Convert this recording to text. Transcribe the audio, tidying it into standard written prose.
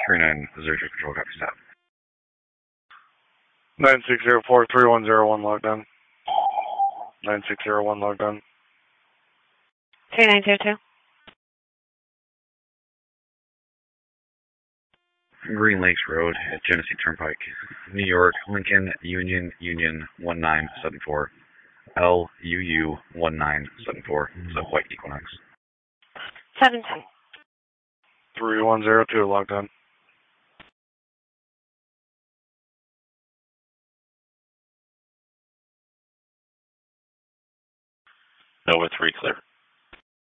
3900 control, copy stop. 9604-3101 logged on. 9601 logged on. 3902. Green Lakes Road at Genesee Turnpike, New York, Lincoln, Union, 1974. LUU 1974. It's a white Equinox. 710. 3102 logged on. Nova 3 clear.